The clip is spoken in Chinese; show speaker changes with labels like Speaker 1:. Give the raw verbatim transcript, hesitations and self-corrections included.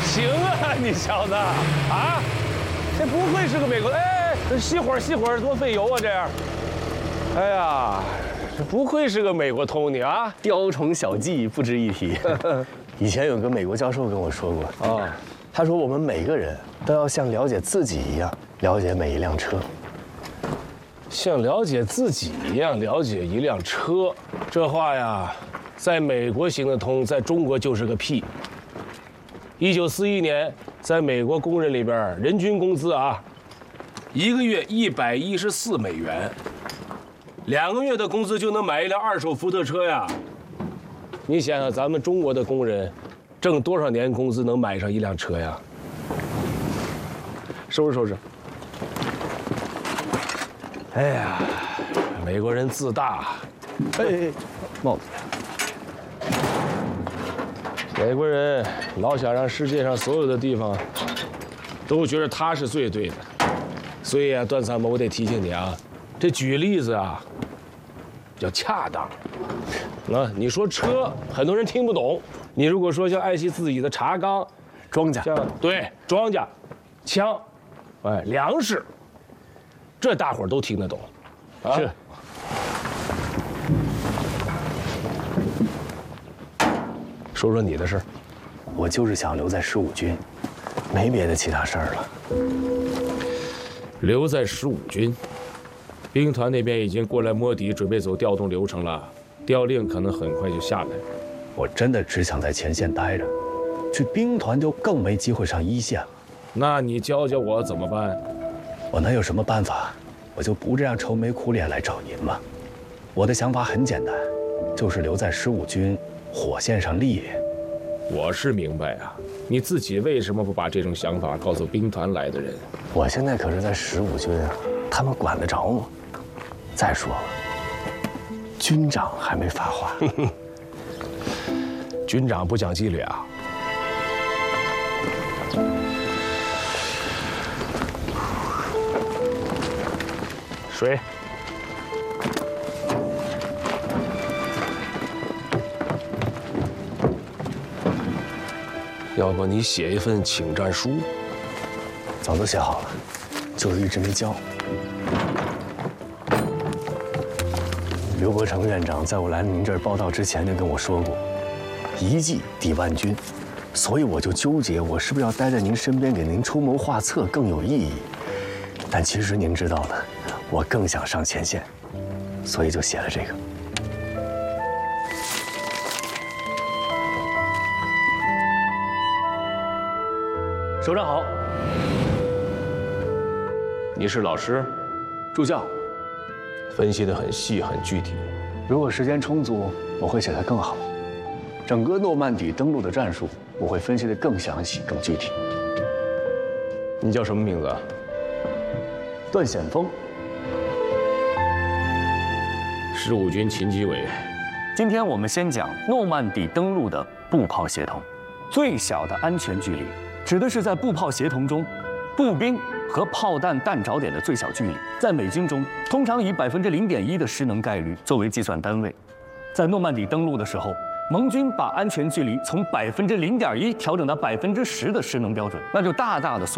Speaker 1: 行啊，你小子啊，这不会是个美国？哎，熄火熄火，多费油啊！这样，哎呀，这不愧是个美国通你啊！
Speaker 2: 雕虫小技不值一提。以前有个美国教授跟我说过
Speaker 1: 啊，
Speaker 2: 他说我们每个人都要像了解自己一样了解每一辆车，
Speaker 1: 像了解自己一样了解一辆车，这话呀，在美国行得通，在中国就是个屁。一九四一年，在美国工人里边，人均工资啊，一个月一百一十四美元，两个月的工资就能买一辆二手福特车呀。你想想，咱们中国的工人挣多少年工资能买上一辆车呀？收拾收拾。哎呀，美国人自大。
Speaker 2: 哎哎哎，帽子。
Speaker 1: 美国人老想让世界上所有的地方都觉得他是最对的，所以啊，段参谋，我得提醒你啊，这举例子啊要恰当。啊，你说车，很多人听不懂。你如果说像爱惜自己的茶缸、
Speaker 2: 庄稼，
Speaker 1: 像对庄稼、枪，哎，粮食，这大伙儿都听得懂。啊、
Speaker 2: 是。
Speaker 1: 说说你的事儿。
Speaker 2: 我就是想留在十五军，没别的其他事儿了。
Speaker 3: 留在十五军，兵团那边已经过来摸底，准备走调动流程了，调令可能很快就下来。
Speaker 2: 我真的只想在前线待着，去兵团就更没机会上一线了。
Speaker 3: 那你教教我怎么办？
Speaker 2: 我能有什么办法？我就不这样愁眉苦脸来找您吗？我的想法很简单，就是留在十五军火线上历练。
Speaker 3: 我是明白啊，你自己为什么不把这种想法告诉兵团来的人？
Speaker 2: 我现在可是在十五军啊，他们管得着吗？再说了，军长还没发话。
Speaker 1: 军长不讲纪律啊！水。要不你写一份请战书？
Speaker 2: 早都写好了，就是一直没交。刘伯承院长在我来您这儿报道之前就跟我说过，一计抵万军，所以我就纠结，我是不是要待在您身边给您出谋划策更有意义？但其实您知道的，我更想上前线，所以就写了这个。首长好。
Speaker 1: 你是老师，
Speaker 2: 助教，
Speaker 1: 分析得很细很具体。
Speaker 2: 如果时间充足，我会写得更好。整个诺曼底登陆的战术，我会分析得更详细、更具体。
Speaker 1: 你叫什么名字？
Speaker 2: 段显峰。
Speaker 3: 十五军勤机委。
Speaker 4: 今天我们先讲诺曼底登陆的步炮协同。最小的安全距离，指的是在步炮协同中，步兵和炮弹弹着点的最小距离，在美军中通常以百分之零点一的失能概率作为计算单位。在诺曼底登陆的时候，盟军把安全距离从百分之零点一调整到百分之十的失能标准，那就大大的缩